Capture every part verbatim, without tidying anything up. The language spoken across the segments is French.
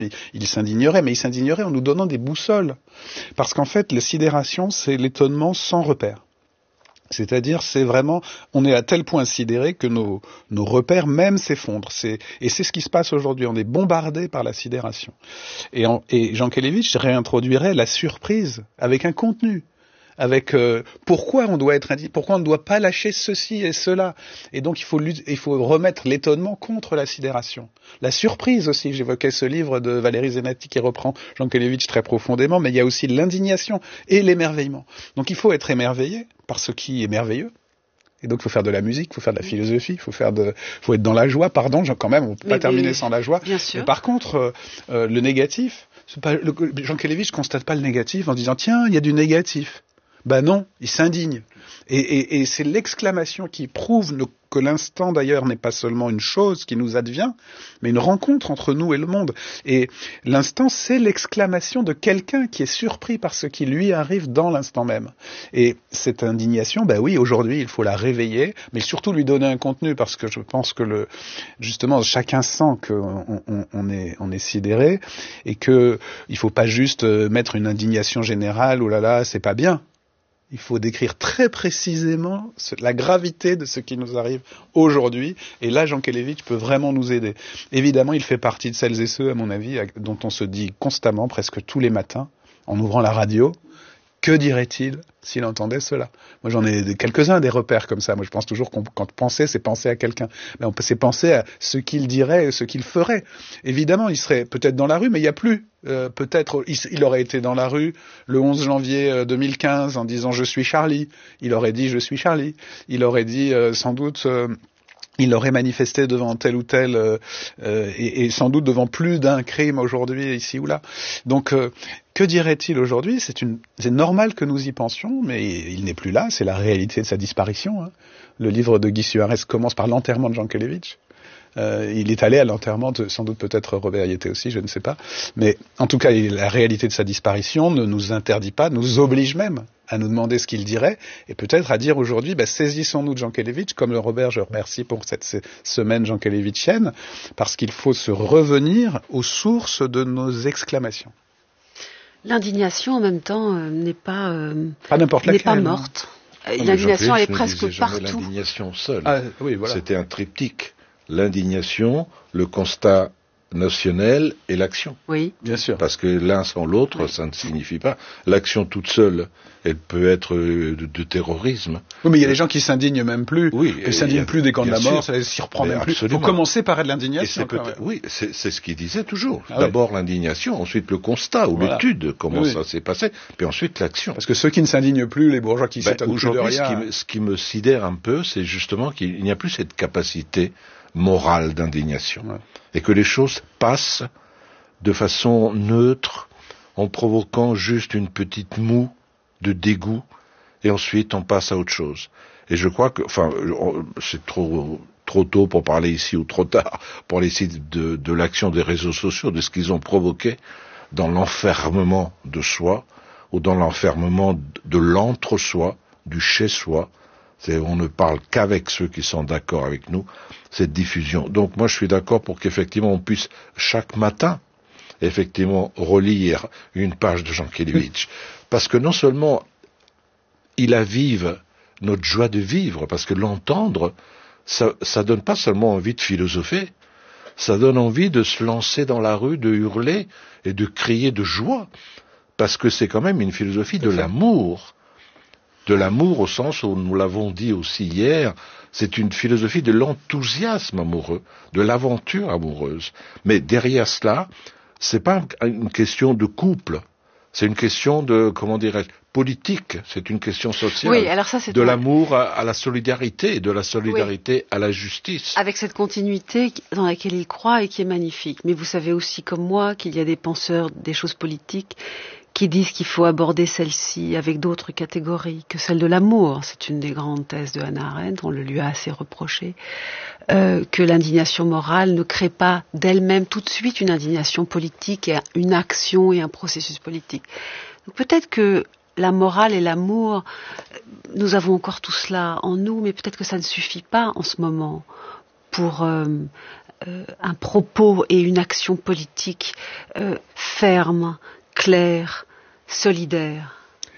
il, il s'indignerait, mais il s'indignerait en nous donnant des boussoles. Parce qu'en fait, la sidération, c'est l'étonnement sans repère. C'est-à-dire, c'est vraiment, on est à tel point sidéré que nos, nos repères même s'effondrent. C'est, et c'est ce qui se passe aujourd'hui. On est bombardé par la sidération. Et, en, et Jankélévitch réintroduirait la surprise avec un contenu. Avec euh, pourquoi on doit être indi- pourquoi on ne doit pas lâcher ceci et cela. Et donc il faut lutter, il faut remettre l'étonnement contre la sidération. La surprise aussi, j'évoquais ce livre de Valérie Zenati qui reprend Jankélévitch très profondément, mais il y a aussi l'indignation et l'émerveillement. Donc il faut être émerveillé par ce qui est merveilleux. Et donc il faut faire de la musique, il faut faire de la philosophie, il faut faire de, faut être dans la joie. Pardon, quand même, on peut pas mais terminer oui, sans la joie. Bien sûr. Mais par contre, euh, euh, le négatif, c'est pas, le, Jankélévitch constate pas le négatif en disant tiens, il y a du négatif. Ben non, il s'indigne. Et, et, et c'est l'exclamation qui prouve le, que l'instant d'ailleurs n'est pas seulement une chose qui nous advient, mais une rencontre entre nous et le monde. Et l'instant, c'est l'exclamation de quelqu'un qui est surpris par ce qui lui arrive dans l'instant même. Et cette indignation, ben oui, aujourd'hui, il faut la réveiller, mais surtout lui donner un contenu, parce que je pense que le, justement, chacun sent qu'on on, on est, on est sidéré, et que il faut pas juste mettre une indignation générale, oh là là, c'est pas bien. Il faut décrire très précisément la gravité de ce qui nous arrive aujourd'hui. Et là, Jankélévitch peut vraiment nous aider. Évidemment, il fait partie de celles et ceux, à mon avis, dont on se dit constamment, presque tous les matins, en ouvrant la radio, que dirait-il s'il entendait cela? Moi, j'en ai quelques-uns des repères comme ça. Moi, je pense toujours qu'on, quand penser, c'est penser à quelqu'un. Mais on peut, c'est penser à ce qu'il dirait et ce qu'il ferait. Évidemment, il serait peut-être dans la rue, mais il n'y a plus. Euh, peut-être, il, il aurait été dans la rue le onze janvier deux mille quinze en disant « Je suis Charlie ». Il aurait dit « Je suis Charlie ». Il aurait dit euh, sans doute... Euh, il aurait manifesté devant tel ou tel, euh, euh, et, et sans doute devant plus d'un crime aujourd'hui, ici ou là. Donc, euh, que dirait-il aujourd'hui? C'est une, c'est normal que nous y pensions, mais il, il n'est plus là, c'est la réalité de sa disparition. Hein. Le livre de Guy Suarez commence par l'enterrement de Jankélévitch. Euh, il est allé à l'enterrement de, sans doute peut-être Robert y était aussi, je ne sais pas. Mais en tout cas, la réalité de sa disparition ne nous interdit pas, nous oblige même à nous demander ce qu'il dirait, et peut-être à dire aujourd'hui, bah, saisissons-nous de Jankélévitch, comme le Robert, je remercie pour cette semaine jankélévitchienne, parce qu'il faut se revenir aux sources de nos exclamations. L'indignation, en même temps, euh, n'est pas, euh, pas n'importe n'est laquelle, pas morte. Non, L'indignation, elle est ne presque partout. L'indignation seule. Ah, oui, voilà. C'était un triptyque. L'indignation, le constat notionnel et l'action. Oui, bien sûr. Parce que l'un sans l'autre, oui. ça ne signifie pas. L'action toute seule, elle peut être de, de terrorisme. Oui, mais il y a des gens qui s'indignent même plus. Oui. Ils s'indignent plus des camps de la mort, sûr. ça s'y reprend mais même plus. Il faut absolument. commencer par de l'indignation. Oui, c'est, c'est ce qu'il disait toujours. Ah, D'abord oui. l'indignation, ensuite le constat ou voilà. l'étude, comment oui. ça s'est passé, puis ensuite l'action. Parce que ceux qui ne s'indignent plus, les bourgeois qui ben, s'étonnent plus de rien... Aujourd'hui, ce qui, me, ce qui me sidère un peu, c'est justement qu'il n'y a plus cette capacité morale d'indignation. Ouais. Et que les choses passent de façon neutre, en provoquant juste une petite moue de dégoût, et ensuite on passe à autre chose. Et je crois que, enfin, c'est trop trop tôt pour parler ici, ou trop tard pour parler ici de, de l'action des réseaux sociaux, de ce qu'ils ont provoqué dans l'enfermement de soi, ou dans l'enfermement de l'entre-soi, du chez-soi. C'est, on ne parle qu'avec ceux qui sont d'accord avec nous, cette diffusion. Donc moi je suis d'accord pour qu'effectivement on puisse chaque matin effectivement relire une page de Jankélévitch, parce que non seulement il avive notre joie de vivre, parce que l'entendre, ça, ça donne pas seulement envie de philosopher, ça donne envie de se lancer dans la rue, de hurler et de crier de joie, parce que c'est quand même une philosophie de l'amour, de l'amour au sens où nous l'avons dit aussi hier, c'est une philosophie de l'enthousiasme amoureux, de l'aventure amoureuse. Mais derrière cela, c'est pas une question de couple, c'est une question de, comment dirais-je, politique, c'est une question sociale. Oui, alors ça, c'est de un... l'amour à, à la solidarité, de la solidarité oui. à la justice. Avec cette continuité dans laquelle il croit et qui est magnifique. Mais vous savez aussi comme moi qu'il y a des penseurs des choses politiques qui disent qu'il faut aborder celle-ci avec d'autres catégories que celle de l'amour. C'est une des grandes thèses de Hannah Arendt, on le lui a assez reproché, euh, que l'indignation morale ne crée pas d'elle-même tout de suite une indignation politique, et une action et un processus politique. Donc peut-être que la morale et l'amour, nous avons encore tout cela en nous, mais peut-être que ça ne suffit pas en ce moment pour... Euh, euh, un propos et une action politique euh, ferme, claire, solidaire.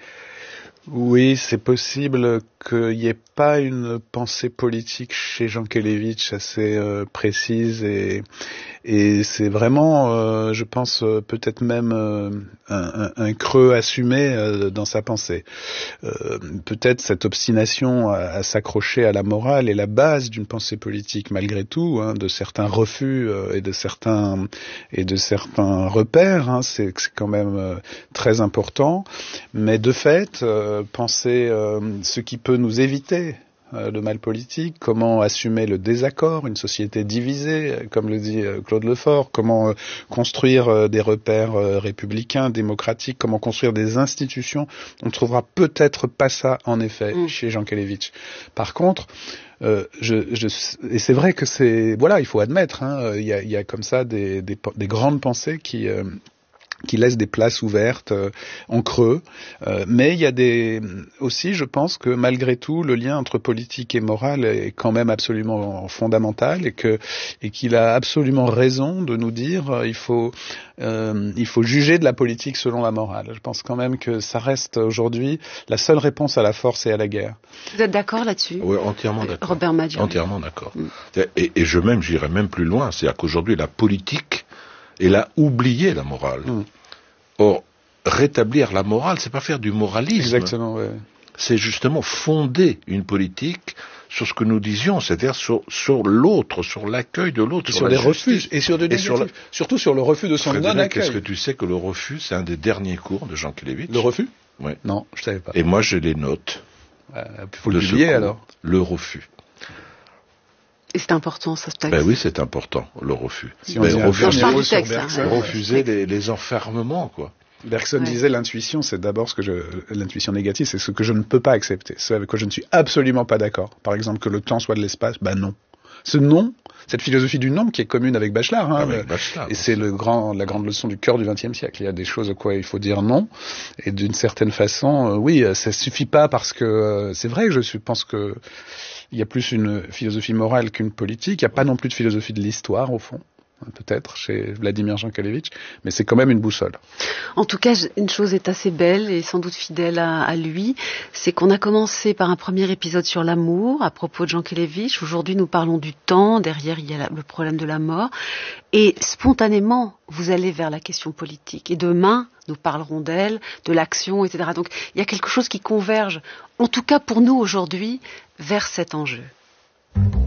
Oui, c'est possible qu'il n'y ait pas une pensée politique chez Jankélévitch assez euh, précise et, et c'est vraiment, euh, je pense, euh, peut-être même euh, un, un, un creux assumé euh, dans sa pensée. Euh, peut-être cette obstination à, à s'accrocher à la morale est la base d'une pensée politique malgré tout, hein, de certains refus euh, et de certains et de certains repères. Hein, c'est, c'est quand même euh, très important, mais de fait. Euh, penser euh, ce qui peut nous éviter euh, le mal politique, comment assumer le désaccord, une société divisée, comme le dit euh, Claude Lefort, comment euh, construire euh, des repères euh, républicains, démocratiques, comment construire des institutions. On ne trouvera peut-être pas ça, en effet, mmh. chez Jankélévitch. Par contre, Euh, je, je, et c'est vrai que c'est, voilà, il faut admettre, hein, il y a, il y a comme ça des, des, des grandes pensées qui euh, qui laisse des places ouvertes euh, en creux. Euh, mais il y a des aussi, je pense que malgré tout, le lien entre politique et morale est quand même absolument fondamental et que et qu'il a absolument raison de nous dire euh, il faut euh, il faut juger de la politique selon la morale. Je pense quand même que ça reste aujourd'hui la seule réponse à la force et à la guerre. Vous êtes d'accord là-dessus ? Oui, entièrement d'accord. Robert Madjer. Entièrement d'accord. Mm. Et, et je même, j'irais même plus loin, c'est-à-dire qu'aujourd'hui la politique elle a oublié la morale. Mmh. Or, rétablir la morale, c'est pas faire du moralisme. Exactement, ouais. C'est justement fonder une politique sur ce que nous disions, c'est-à-dire sur, sur l'autre, sur l'accueil de l'autre, sur, sur les refus et sur de négatifs. Sur la... surtout sur le refus de son non-accueil. Est-ce que tu sais que le refus, c'est un des derniers cours de Jankélévitch ? Le refus ? Oui. Non, je savais pas. Et moi, j'ai les notes. Il euh, faut le publier alors. Le refus. Et c'est important, ça, ce texte. Ben oui, c'est important, le refus. Si on dit refuser, un texte, hein, refuser les, les enfermements, quoi. Bergson ouais. disait l'intuition, c'est d'abord ce que je, l'intuition négative, c'est ce que je ne peux pas accepter, ce avec quoi je ne suis absolument pas d'accord. Par exemple, que le temps soit de l'espace, ben non. Ce non, cette philosophie du non qui est commune avec Bachelard, hein, avec Bachelard et c'est le grand, la grande leçon du cœur du vingtième siècle. Il y a des choses auxquelles il faut dire non, et d'une certaine façon, euh, oui, ça suffit pas parce que euh, c'est vrai que je pense que il y a plus une philosophie morale qu'une politique. Il n'y a pas non plus de philosophie de l'histoire, au fond, peut-être, chez Vladimir Jankélévitch, mais c'est quand même une boussole. En tout cas, une chose est assez belle et sans doute fidèle à, à lui, c'est qu'on a commencé par un premier épisode sur l'amour, à propos de Jankélévitch. Aujourd'hui, nous parlons du temps, derrière il y a la, le problème de la mort, et spontanément, vous allez vers la question politique. Et demain, nous parlerons d'elle, de l'action, et cetera. Donc, il y a quelque chose qui converge, en tout cas pour nous aujourd'hui, vers cet enjeu.